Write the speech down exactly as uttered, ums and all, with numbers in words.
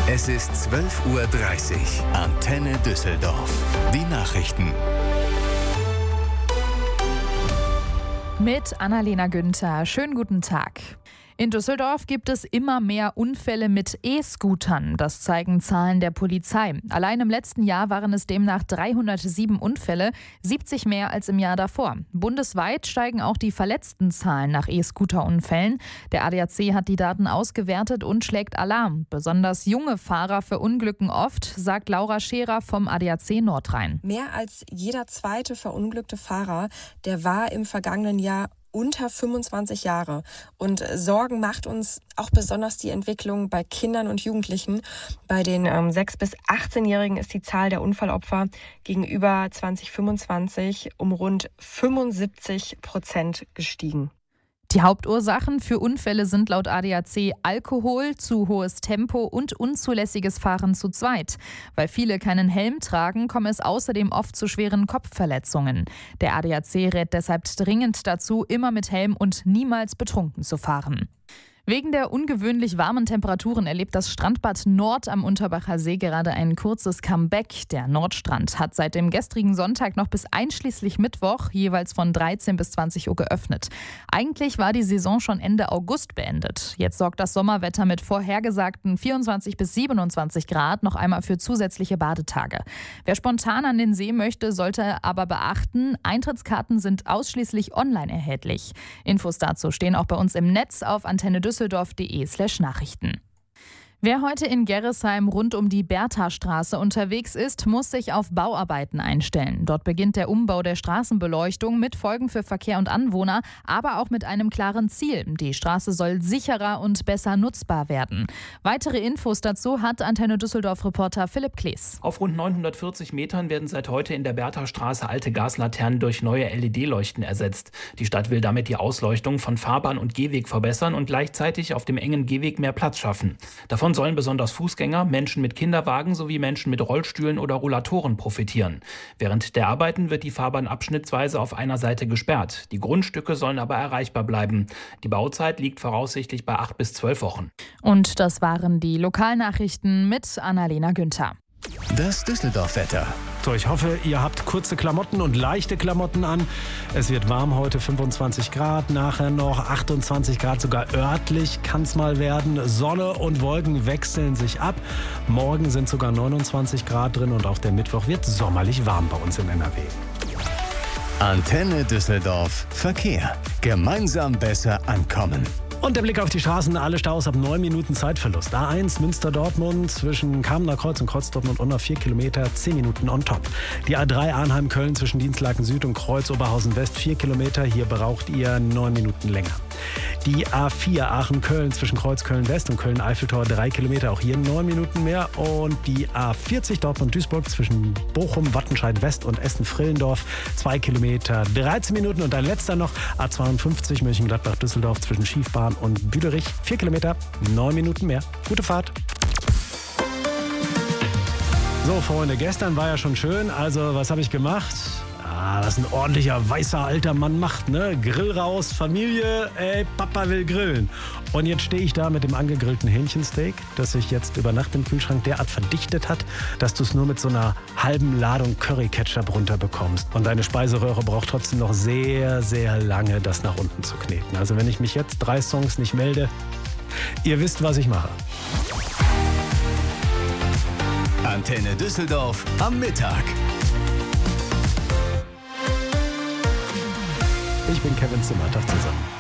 Es ist zwölf Uhr dreißig. Antenne Düsseldorf. Die Nachrichten. Mit Annalena Günther. Schönen guten Tag. In Düsseldorf gibt es immer mehr Unfälle mit E-Scootern. Das zeigen Zahlen der Polizei. Allein im letzten Jahr waren es demnach dreihundertsieben Unfälle, siebzig mehr als im Jahr davor. Bundesweit steigen auch die Verletztenzahlen nach E-Scooter-Unfällen. Der A D A C hat die Daten ausgewertet und schlägt Alarm. Besonders junge Fahrer verunglücken oft, sagt Laura Scherer vom A D A C Nordrhein. Mehr als jeder zweite verunglückte Fahrer, der war im vergangenen Jahr unter fünfundzwanzig Jahre. Und Sorgen macht uns auch besonders die Entwicklung bei Kindern und Jugendlichen. Bei den ähm, sechs- bis achtzehnjährigen ist die Zahl der Unfallopfer gegenüber zwanzig fünfundzwanzig um rund fünfundsiebzig Prozent gestiegen. Die Hauptursachen für Unfälle sind laut A D A C Alkohol, zu hohes Tempo und unzulässiges Fahren zu zweit. Weil viele keinen Helm tragen, kommt es außerdem oft zu schweren Kopfverletzungen. Der A D A C rät deshalb dringend dazu, immer mit Helm und niemals betrunken zu fahren. Wegen der ungewöhnlich warmen Temperaturen erlebt das Strandbad Nord am Unterbacher See gerade ein kurzes Comeback. Der Nordstrand hat seit dem gestrigen Sonntag noch bis einschließlich Mittwoch jeweils von dreizehn bis zwanzig Uhr geöffnet. Eigentlich war die Saison schon Ende August beendet. Jetzt sorgt das Sommerwetter mit vorhergesagten vierundzwanzig bis siebenundzwanzig Grad noch einmal für zusätzliche Badetage. Wer spontan an den See möchte, sollte aber beachten, Eintrittskarten sind ausschließlich online erhältlich. Infos dazu stehen auch bei uns im Netz auf antenne düsseldorf punkt de slash Nachrichten. Wer heute in Gerresheim rund um die Berthastraße unterwegs ist, muss sich auf Bauarbeiten einstellen. Dort beginnt der Umbau der Straßenbeleuchtung mit Folgen für Verkehr und Anwohner, aber auch mit einem klaren Ziel. Die Straße soll sicherer und besser nutzbar werden. Weitere Infos dazu hat Antenne Düsseldorf-Reporter Philipp Klees. Auf rund neunhundertvierzig Metern werden seit heute in der Berthastraße alte Gaslaternen durch neue L E D-Leuchten ersetzt. Die Stadt will damit die Ausleuchtung von Fahrbahn und Gehweg verbessern und gleichzeitig auf dem engen Gehweg mehr Platz schaffen. Davon sollen besonders Fußgänger, Menschen mit Kinderwagen sowie Menschen mit Rollstühlen oder Rollatoren profitieren. Während der Arbeiten wird die Fahrbahn abschnittsweise auf einer Seite gesperrt. Die Grundstücke sollen aber erreichbar bleiben. Die Bauzeit liegt voraussichtlich bei acht bis zwölf Wochen. Und das waren die Lokalnachrichten mit Annalena Günther. Das Düsseldorf-Wetter. So, ich hoffe, ihr habt kurze Klamotten und leichte Klamotten an. Es wird warm heute, fünfundzwanzig Grad, nachher noch achtundzwanzig Grad, sogar örtlich kann es mal werden. Sonne und Wolken wechseln sich ab. Morgen sind sogar neunundzwanzig Grad drin und auch der Mittwoch wird sommerlich warm bei uns in N R W. Antenne Düsseldorf. Verkehr. Gemeinsam besser ankommen. Und der Blick auf die Straßen, alle Staus ab neun Minuten Zeitverlust. A eins Münster-Dortmund zwischen Kamener Kreuz und Kreuz-Dortmund unter vier Kilometer, zehn Minuten on top. Die A drei Arnheim-Köln zwischen Dienstlaken Süd und Kreuz-Oberhausen-West, vier Kilometer, hier braucht ihr neun Minuten länger. Die A vier Aachen-Köln zwischen Kreuz-Köln-West und Köln-Eiffeltor, drei Kilometer, auch hier neun Minuten mehr. Und die A vierzig Dortmund-Duisburg zwischen Bochum, Wattenscheid-West und Essen-Frillendorf, zwei Kilometer, dreizehn Minuten. Und ein letzter noch, A zweiundfünfzig Mönchengladbach-Düsseldorf zwischen Schiefbahn und Büderich, vier Kilometer, neun Minuten mehr. Gute Fahrt. So, Freunde, gestern war ja schon schön. Also, was habe ich gemacht? Ah, was ein ordentlicher, weißer, alter Mann macht, ne? Grill raus, Familie, ey, Papa will grillen. Und jetzt stehe ich da mit dem angegrillten Hähnchensteak, das sich jetzt über Nacht im Kühlschrank derart verdichtet hat, dass du es nur mit so einer halben Ladung Curry-Ketchup runterbekommst. Und deine Speiseröhre braucht trotzdem noch sehr, sehr lange, das nach unten zu kneten. Also wenn ich mich jetzt drei Songs nicht melde, ihr wisst, was ich mache. Antenne Düsseldorf am Mittag. Ich bin Kevin Zimmer, Tag zusammen.